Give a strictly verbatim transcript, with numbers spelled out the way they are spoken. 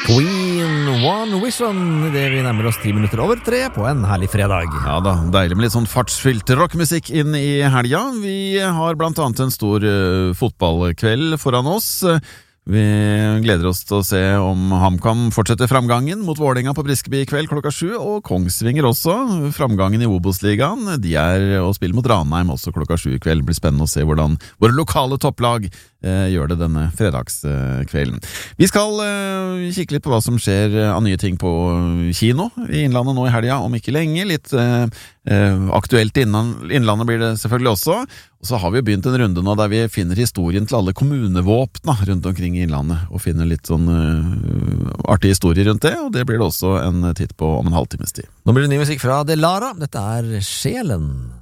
Queen One Vision, det vi nærmer oss ti minutter over tre på en herlig fredag. Ja da, deilig med litt sånn fartsfylt rockmusikk inn i helga. Vi har blant annet en stor uh, fotballkveld foran oss. Vi gleder oss til å se om HamKam fortsetter framgangen mot Vålerenga på Briskeby i kveld klokka sju, og Kongsvinger også, framgangen i Obos-ligaen. De er å spille mot Ranheim også klokka sju i kveld. Det blir spennende å se hvordan våre lokale topplag eh, gjør det denne fredagskvelden. Vi skal eh, kikke litt på hva som skjer av nye ting på kino i Innlandet nå i helga, om ikke lenge. Litt eh, aktuelt i Innlandet blir det selvfølgelig også. Og så har vi begynt en runde nå der vi finner historien til alle kommunevåpna rundt omkring i Innlandet, og finner litt sånn uh, artig historie rundt det, og det blir det også en titt på om en halvtimes tid. Nå blir det ny musikk fra Delara. Dette er Sjelen.